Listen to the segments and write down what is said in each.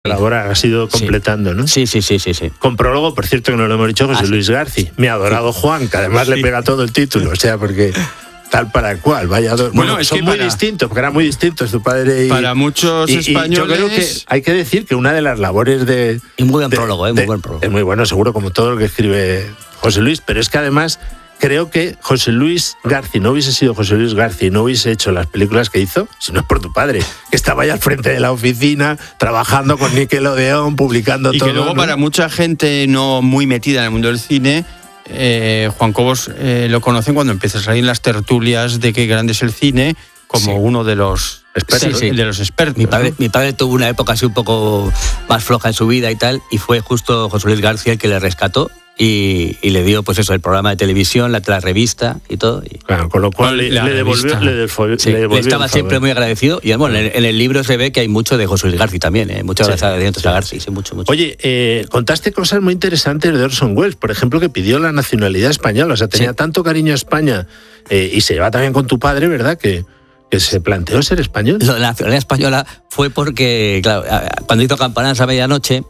labor has ido completando, ¿no? Sí. Con prólogo, por cierto, que no lo hemos dicho, José Luis García. Mi adorado Juan, que además le pega todo el título, o sea, porque tal para cual, vaya dos. Bueno, son muy distintos, porque eran muy distintos tu padre y... Para muchos españoles... Y yo creo que hay que decir que una de las labores de... Y muy buen prólogo, muy buen prólogo. Es muy bueno, seguro, como todo lo que escribe José Luis, pero es que además... Creo que José Luis García no hubiese sido José Luis García y no hubiese hecho las películas que hizo si no es por tu padre, que estaba ahí al frente de la oficina, trabajando con Nickelodeon, publicando y todo. Y que luego, ¿no? Para mucha gente no muy metida en el mundo del cine, Juan Cobos lo conocen cuando empieza a salir en las tertulias de qué grande es el cine, como uno de los expertos. De los expertos. Mi padre tuvo una época así un poco más floja en su vida y tal, y fue justo José Luis García el que le rescató. Y le dio, pues eso, el programa de televisión, la revista y todo. Claro, con lo cual le devolvió. Le estaba siempre muy agradecido. Y bueno, en el libro se ve que hay mucho de José Luis García también, muchas agradecimientos a García, mucho. Oye, contaste cosas muy interesantes de Orson Welles, por ejemplo, que pidió la nacionalidad española, o sea, tenía tanto cariño a España, y se lleva también con tu padre, ¿verdad?, que se planteó ser español. Lo de la nacionalidad española fue porque, claro, cuando hizo Campanadas a medianoche,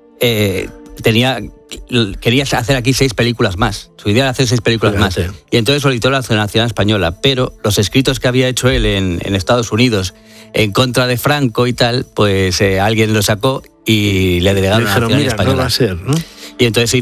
quería hacer aquí 6 películas más. Su idea era hacer 6 películas más. Y entonces solicitó la nacionalidad española, pero los escritos que había hecho él en Estados Unidos en contra de Franco y tal, pues alguien lo sacó y le delegaron la nacionalidad española. No va a ser, ¿no? Y entonces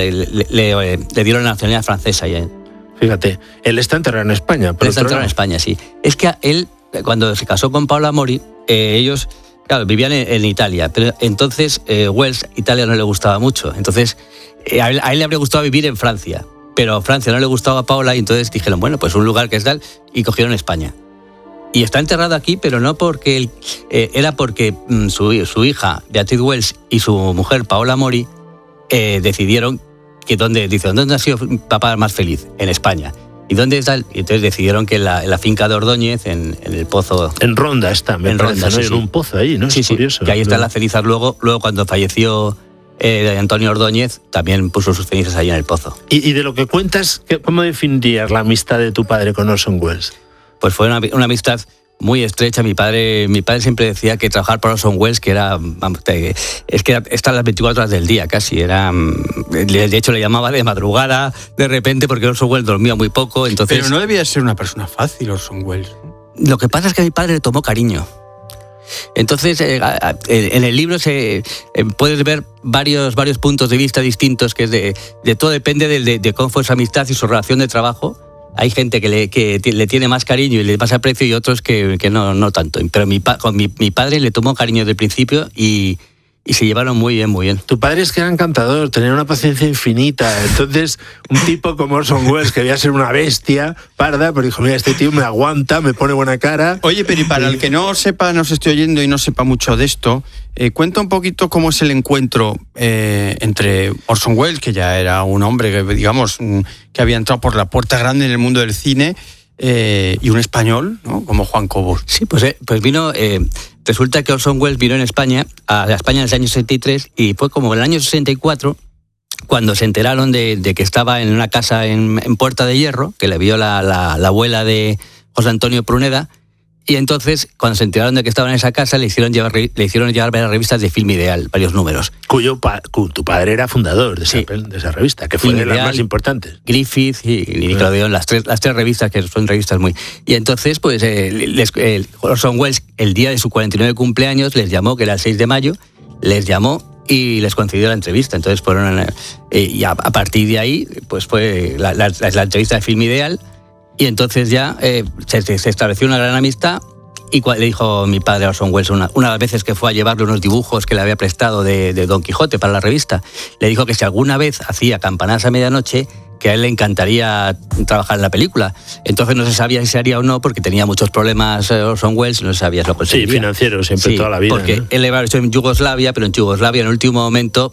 le dieron la nacionalidad francesa. Fíjate, él está enterrado en España. Él está enterrado en España, sí. Es que él, cuando se casó con Paula Mori, ellos... Claro, vivían en Italia, pero entonces Welles, Italia no le gustaba mucho. Entonces, a él le habría gustado vivir en Francia, pero a Francia no le gustaba a Paula y entonces dijeron, bueno, pues un lugar que es tal, y cogieron España. Y está enterrado aquí, pero no porque era porque su hija, Beatriz Welles, y su mujer, Paola Mori, decidieron que ¿dónde ha sido papá más feliz? En España. ¿Y dónde está? Y entonces decidieron que en la finca de Ordóñez, en el pozo... En Ronda está, me parece, ¿no? En un pozo ahí, ¿no? Sí, es curioso. Que ahí están las cenizas. Luego cuando falleció Antonio Ordóñez, también puso sus cenizas ahí en el pozo. Y de lo que cuentas, ¿cómo definirías la amistad de tu padre con Orson Welles? Pues fue una amistad muy estrecha. Mi padre siempre decía que trabajar para Orson Welles, que era, es que está las 24 horas del día casi, de hecho le llamaba de madrugada de repente porque Orson Welles dormía muy poco, entonces... Pero no debía ser una persona fácil Orson Welles. Lo que pasa es que a mi padre le tomó cariño. Entonces, en el libro puedes ver varios puntos de vista distintos, que es de todo depende de cómo fue su amistad y su relación de trabajo. Hay gente que le tiene más cariño y le más aprecio y otros que no tanto. Pero con mi padre le tomó cariño desde el principio y se llevaron muy bien, muy bien. Tu padre es que era encantador, tenía una paciencia infinita. Entonces, un tipo como Orson Welles, que debía ser una bestia parda, pero dijo, mira, este tío me aguanta, me pone buena cara. Oye, pero y para el que no sepa, nos esté oyendo y no sepa mucho de esto, cuenta un poquito cómo es el encuentro entre Orson Welles, que ya era un hombre que, digamos, que había entrado por la puerta grande en el mundo del cine, y un español, ¿no?, como Juan Cobos. Sí, pues vino... Resulta que Orson Welles vino a España en el año 63 y fue como en el año 64 cuando se enteraron de que estaba en una casa en Puerta de Hierro, que le vio la abuela de José Antonio Pruneda, y entonces cuando se enteraron de que estaba en esa casa le hicieron llevar varias revistas de Film Ideal, varios números. Tu padre era fundador de esa revista, que fue de las más importantes. Griffith y Nickelodeon, las tres revistas que son revistas muy... Y entonces, pues, Orson Welles, el día de su 49 cumpleaños, les llamó, que era el 6 de mayo, les llamó y les concedió la entrevista. Entonces fueron... y a partir de ahí, pues fue la entrevista de Film Ideal. Y entonces ya se estableció una gran amistad y le dijo mi padre a Orson Welles una de las veces que fue a llevarle unos dibujos que le había prestado de Don Quijote para la revista, le dijo que si alguna vez hacía Campanadas a medianoche, que a él le encantaría trabajar en la película. Entonces no se sabía si se haría o no, porque tenía muchos problemas Orson Welles, no se sabía si lo conseguiría. Sí, financieros, siempre toda la vida. Porque él le había hecho en Yugoslavia, pero en Yugoslavia en el último momento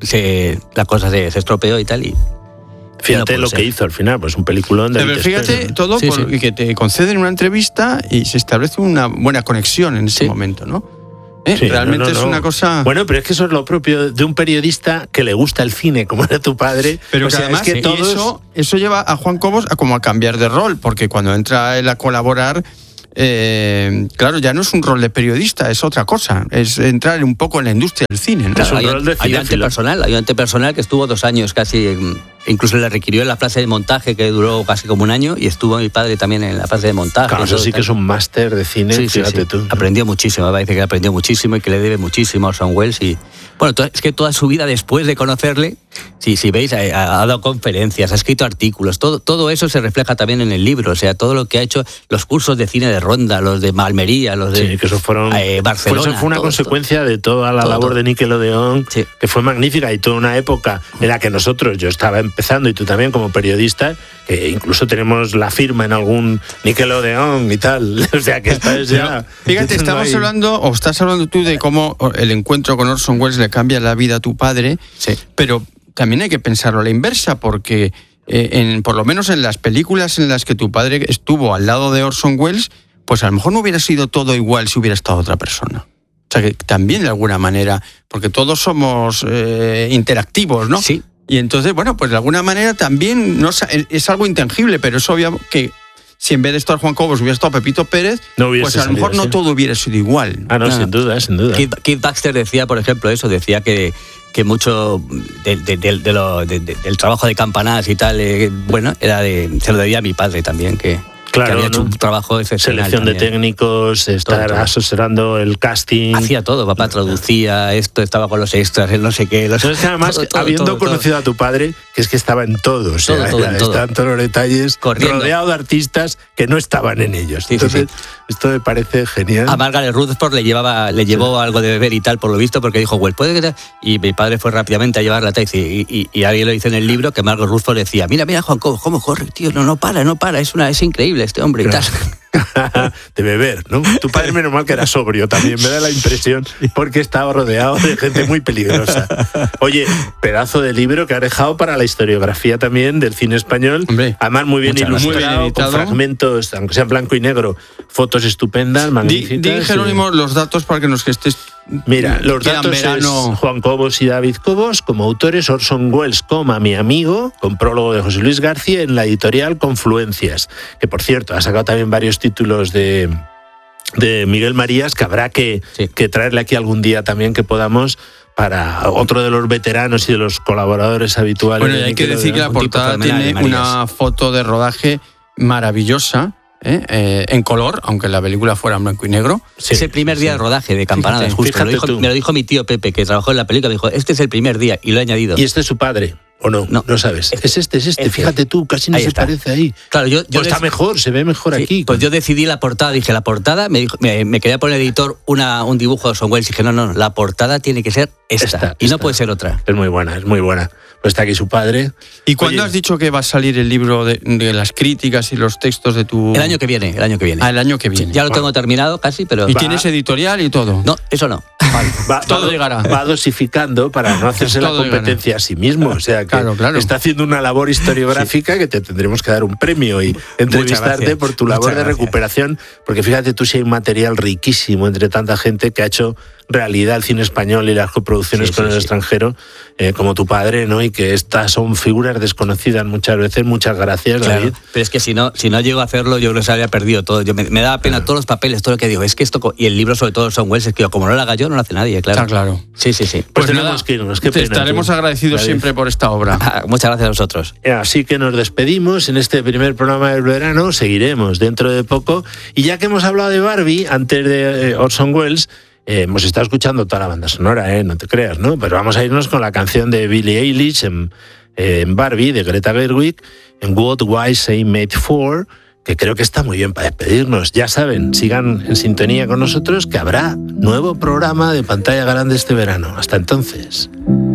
la cosa se estropeó y tal, y... Fíjate lo que hizo al final, pues un peliculón de... Pero fíjate todo que te conceden una entrevista y se establece una buena conexión en ese momento, ¿no? Realmente es una cosa... Bueno, pero es que eso es lo propio de un periodista que le gusta el cine, como era tu padre. Pero además es que eso lleva a Juan Cobos a cambiar de rol, porque cuando entra él a colaborar, claro, ya no es un rol de periodista, es otra cosa, es entrar un poco en la industria del cine, ¿no? Claro, es un rol de ayudante personal que estuvo 2 años casi, incluso le requirió en la fase de montaje que duró casi como 1 año, y estuvo mi padre también en la fase de montaje. Claro, eso sí que es un máster de cine, fíjate tú. Aprendió muchísimo, me parece que aprendió muchísimo y que le debe muchísimo a Orson Welles. Y bueno, es que toda su vida después de conocerle, si veis, ha dado conferencias, ha escrito artículos, todo eso se refleja también en el libro, o sea, todo lo que ha hecho, los cursos de cine de Ronda, los de Almería, los de que eso fueron, Barcelona. Pues eso fue una consecuencia de toda la labor de Nickelodeon, que fue magnífica, y toda una época en la que yo estaba empezando, y tú también como periodista, que incluso tenemos la firma en algún Nickelodeon y tal, o sea que esta es ya... Fíjate, estás hablando tú de cómo el encuentro con Orson Welles le cambia la vida a tu padre, pero también hay que pensarlo a la inversa, porque por lo menos en las películas en las que tu padre estuvo al lado de Orson Welles, pues a lo mejor no hubiera sido todo igual si hubiera estado otra persona. O sea que también de alguna manera, porque todos somos interactivos, ¿no? Sí. Y entonces, bueno, pues de alguna manera también es algo intangible, pero es obvio que si en vez de estar Juan Cobos hubiera estado Pepito Pérez, pues a lo mejor no todo hubiera sido igual. No, sin duda. Keith Baxter decía, por ejemplo, decía que mucho del trabajo de campanadas y tal, se lo debía a mi padre también, que había hecho un trabajo excepcional. Selección también. De técnicos, estar asesorando el casting. Hacía todo, papá traducía esto, estaba con los extras, el no sé qué. Entonces, además, habiendo conocido a tu padre, que es que estaba en todo, o sea, estaba en todos los detalles, rodeado de artistas que no estaban en ellos. Entonces, esto me parece genial. A Margaret Rutherford le llevó algo de beber y tal, por lo visto, porque dijo, well, puede que... Y mi padre fue rápidamente a llevarla y alguien lo dice en el libro, que Margaret Rutherford decía, mira, Juan, cómo corre, tío, no para, es increíble este hombre y tal. De beber, ¿no? Tu padre menos mal que era sobrio también, me da la impresión, porque estaba rodeado de gente muy peligrosa. Oye, pedazo de libro que ha dejado para la historiografía también del cine español. Hombre, además muy bien ilustrado, con fragmentos, aunque sea en blanco y negro, fotos estupendas, magníficas. Di Jerónimo, los datos para que nos estés... Mira, los datos es Juan Cobos y David Cobos, como autores Orson Welles, mi amigo, con prólogo de José Luis García, en la editorial Confluencias, que por cierto ha sacado también varios títulos de Miguel Marías, que habrá que traerle aquí algún día también, que podamos, para otro de los veteranos y de los colaboradores habituales. Bueno, y hay que decir que la portada tiene una foto de rodaje maravillosa, en color, aunque la película fuera en blanco y negro. Es el primer día de rodaje de Campanadas, justo. Me lo dijo mi tío Pepe, que trabajó en la película, me dijo, este es el primer día, y lo he añadido. ¿Y este es su padre? ¿O no? No sabes. Es este. Fíjate tú, casi no se parece ahí. Claro, pues está mejor, se ve mejor aquí. Pues yo decidí la portada, dije, la portada, me quería poner el editor un dibujo de Orson Welles, y dije, no, la portada tiene que ser esta. No puede ser otra. Es muy buena. Pues está aquí su padre. ¿Y cuándo has dicho que va a salir el libro de las críticas y los textos de tu...? El año que viene. Ah, el año que viene. Sí, ya lo tengo terminado casi, pero... ¿Y tienes editorial y todo? No, eso no. Vale. Todo llegará. Va dosificando para no hacerse la competencia a sí mismo. O sea, que está haciendo una labor historiográfica que te tendremos que dar un premio y entrevistarte por tu labor de recuperación, porque fíjate tú si hay un material riquísimo entre tanta gente que ha hecho realidad el cine español y las coproducciones con el extranjero, como tu padre, ¿no? Y que estas son figuras desconocidas muchas veces. Muchas gracias, David. Pero es que si no llego a hacerlo, yo creo que se habría perdido todo. Me daba pena todos los papeles, todo lo que digo. Es que esto, y el libro sobre todo Orson Welles, es que como no lo haga yo, no lo hace nadie, claro. Está claro. Sí. Pues tenemos que irnos. Qué pena, estaremos agradecidos siempre por esta obra. Muchas gracias a vosotros. Así que nos despedimos en este primer programa del verano. Seguiremos dentro de poco. Y ya que hemos hablado de Barbie, antes de Orson Welles, hemos estado escuchando toda la banda sonora, no te creas, ¿no? Pero vamos a irnos con la canción de Billie Eilish en Barbie, de Greta Gerwig, en What Was I Made For, que creo que está muy bien para despedirnos. Ya saben, sigan en sintonía con nosotros, que habrá nuevo programa de Pantalla Grande este verano. Hasta entonces.